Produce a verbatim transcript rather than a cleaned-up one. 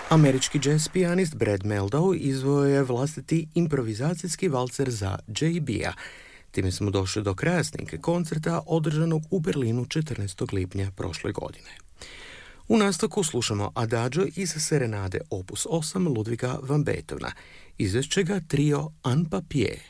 Američki jazz pijanist Brad Mehldau izveo je vlastiti improvizacijski valcer za J B-a. Time smo došli do kraja snimke koncerta održanog u Berlinu četrnaestog lipnja prošle godine. U nastavku slušamo Adagio iz Serenade opus osam Ludviga van Beethovena. Izvešće ga trio En Papier.